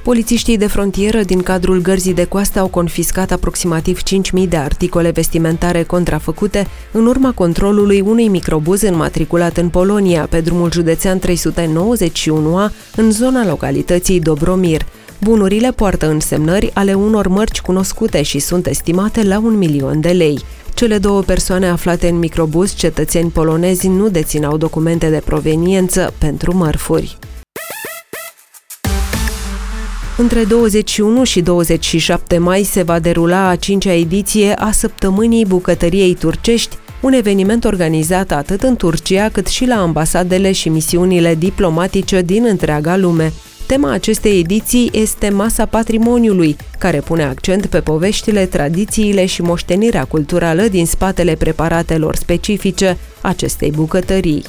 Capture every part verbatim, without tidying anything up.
Polițiștii de frontieră din cadrul Gărzii de Coastă au confiscat aproximativ cinci mii de articole vestimentare contrafăcute în urma controlului unui microbuz înmatriculat în Polonia, pe drumul județean trei sute nouăzeci și unu A, în zona localității Dobromir. Bunurile poartă însemnări ale unor mărci cunoscute și sunt estimate la un milion de lei. Cele două persoane aflate în microbuz, cetățeni polonezi, nu deținau documente de proveniență pentru mărfuri. Între douăzeci și unu și douăzeci și șapte mai se va derula a cincea ediție a Săptămânii Bucătăriei Turcești, un eveniment organizat atât în Turcia cât și la ambasadele și misiunile diplomatice din întreaga lume. Tema acestei ediții este Masa Patrimoniului, care pune accent pe poveștile, tradițiile și moștenirea culturală din spatele preparatelor specifice acestei bucătării.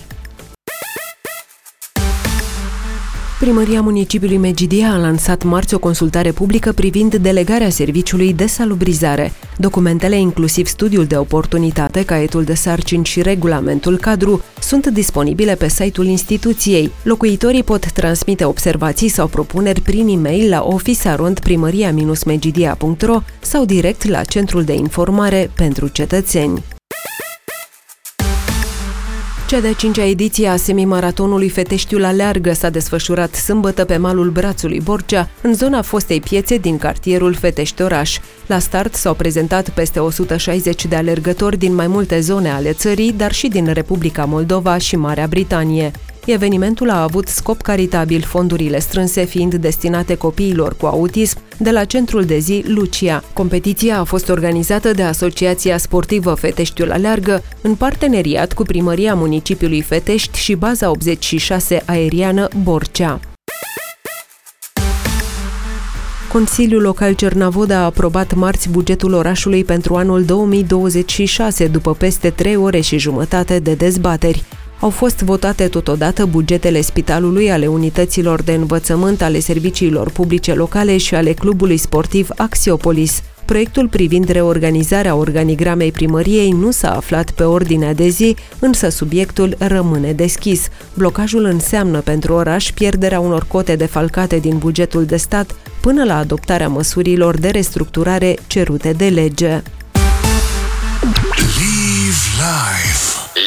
Primăria Municipiului Megidia a lansat marți o consultare publică privind delegarea serviciului de salubrizare. Documentele, inclusiv studiul de oportunitate, caietul de sarcini și regulamentul cadru, sunt disponibile pe site-ul instituției. Locuitorii pot transmite observații sau propuneri prin e-mail la office arond primaria megidia punct ro sau direct la Centrul de Informare pentru Cetățeni. Cea de-a cincea ediție a semimaratonului Feteștiul Aleargă s-a desfășurat sâmbătă pe malul Brațului Borcea, în zona fostei piețe din cartierul Fetești Oraș. La start s-au prezentat peste o sută șaizeci de alergători din mai multe zone ale țării, dar și din Republica Moldova și Marea Britanie. Evenimentul a avut scop caritabil, fondurile strânse fiind destinate copiilor cu autism de la centrul de zi Lucia. Competiția a fost organizată de Asociația Sportivă Feteștiul Aleargă în parteneriat cu Primăria Municipiului Fetești și Baza optzeci și șase Aeriană Borcea. Consiliul Local Cernavoda a aprobat marți bugetul orașului pentru anul două mii douăzeci și șase, după peste trei ore și jumătate de dezbateri. Au fost votate totodată bugetele spitalului, ale unităților de învățământ, ale serviciilor publice locale și ale clubului sportiv Axiopolis. Proiectul privind reorganizarea organigramei primăriei nu s-a aflat pe ordinea de zi, însă subiectul rămâne deschis. Blocajul înseamnă pentru oraș pierderea unor cote defalcate din bugetul de stat până la adoptarea măsurilor de restructurare cerute de lege. Live life.